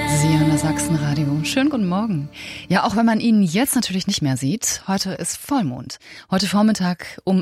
Sie an der Sachsenradio. Schönen guten Morgen. Ja, auch wenn man ihn jetzt natürlich nicht mehr sieht, heute ist Vollmond. Heute Vormittag um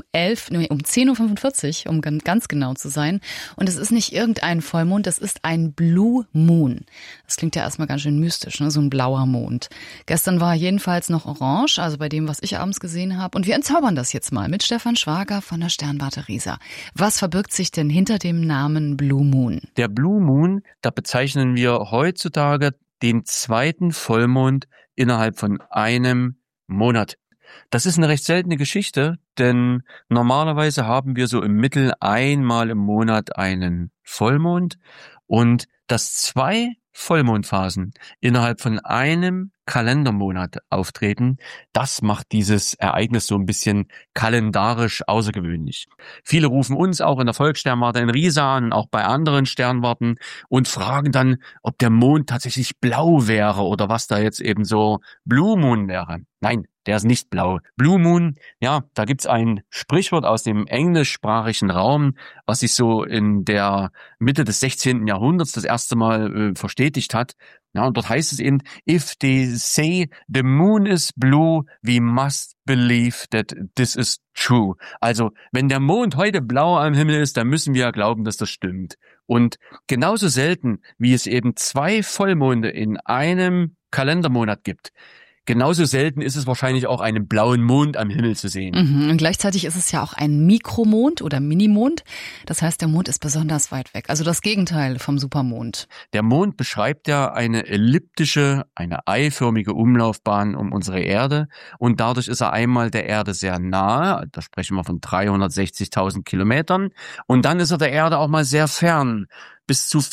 10:45 Uhr, um ganz genau zu sein. Und es ist nicht irgendein Vollmond, es ist ein Blue Moon. Das klingt ja erstmal ganz schön mystisch, ne? So ein blauer Mond. Gestern war er jedenfalls noch orange, also bei dem, was ich abends gesehen habe. Und wir entzaubern das jetzt mal mit Stefan Schwager von der Sternwarte Riesa. Was verbirgt sich denn hinter dem Namen Blue Moon? Der Blue Moon, da bezeichnen wir heutzutage den zweiten Vollmond innerhalb von einem Monat. Das ist eine recht seltene Geschichte, denn normalerweise haben wir so im Mittel einmal im Monat einen Vollmond, und dass zwei Vollmondphasen innerhalb von einem Kalendermonat auftreten, das macht dieses Ereignis so ein bisschen kalendarisch außergewöhnlich. Viele rufen uns auch in der Volkssternwarte in Riesa an, auch bei anderen Sternwarten, und fragen dann, ob der Mond tatsächlich blau wäre oder was da jetzt eben so Blue Moon wäre. Nein, der ist nicht blau. Blue Moon, ja, da gibt's ein Sprichwort aus dem englischsprachigen Raum, was sich so in der Mitte des 16. Jahrhunderts das erste Mal verstetigt hat. Ja, und dort heißt es eben, if they say the moon is blue, we must believe that this is true. Also, wenn der Mond heute blau am Himmel ist, dann müssen wir glauben, dass das stimmt. Und genauso selten, wie es eben zwei Vollmonde in einem Kalendermonat gibt, genauso selten ist es wahrscheinlich auch einen blauen Mond am Himmel zu sehen. Und gleichzeitig ist es ja auch ein Mikromond oder Minimond. Das heißt, der Mond ist besonders weit weg. Also das Gegenteil vom Supermond. Der Mond beschreibt ja eine elliptische, eine eiförmige Umlaufbahn um unsere Erde. Und dadurch ist er einmal der Erde sehr nahe. Da sprechen wir von 360.000 Kilometern. Und dann ist er der Erde auch mal sehr fern, bis zu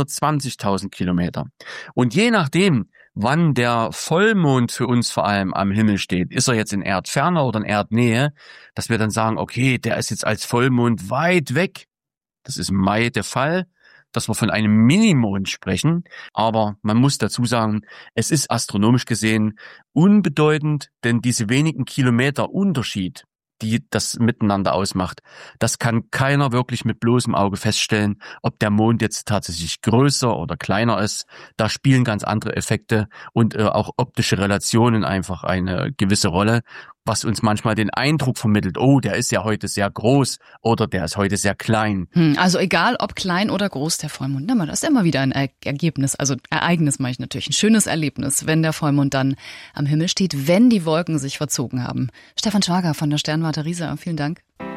420.000 Kilometer. Und je nachdem, wann der Vollmond für uns vor allem am Himmel steht, ist er jetzt in Erdferne oder in Erdnähe, dass wir dann sagen, okay, der ist jetzt als Vollmond weit weg. Das ist im Mai der Fall, dass wir von einem Minimond sprechen. Aber man muss dazu sagen, es ist astronomisch gesehen unbedeutend, denn diese wenigen Kilometer Unterschied, die das miteinander ausmacht, das kann keiner wirklich mit bloßem Auge feststellen, ob der Mond jetzt tatsächlich größer oder kleiner ist. Da spielen ganz andere Effekte und auch optische Relationen einfach eine gewisse Rolle, was uns manchmal den Eindruck vermittelt, oh, der ist ja heute sehr groß oder der ist heute sehr klein. Also egal, ob klein oder groß der Vollmond, das ist immer wieder ein Ergebnis, also Ereignis meine ich natürlich, ein schönes Erlebnis, wenn der Vollmond dann am Himmel steht, wenn die Wolken sich verzogen haben. Stefan Schwager von der Sternwarte Riesa, vielen Dank.